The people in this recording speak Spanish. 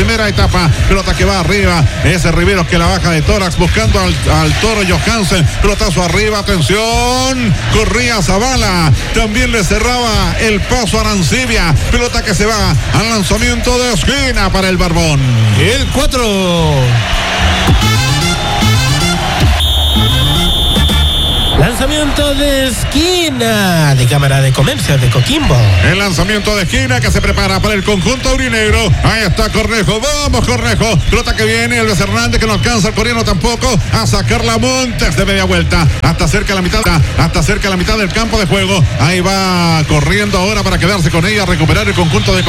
primera etapa. Pelota que va arriba. Ese Riveros que la baja de tórax buscando al Toro Johansen. Pelotazo arriba. Atención. Corría Zavala. También le cerraba el paso a Arancibia. Pelota que se va al lanzamiento de esquina para el Barbón. El 4. Lanzamiento de esquina de Cámara de Comercio de Coquimbo. El lanzamiento de esquina que se prepara para el conjunto aurinegro. Ahí está Cornejo. Vamos, Cornejo. Pelota que viene. Elvis Hernández que no alcanza el coreano tampoco. A sacarla Montes de media vuelta. Hasta cerca de la mitad del campo de juego. Ahí va corriendo ahora para quedarse con ella. Recuperar el conjunto de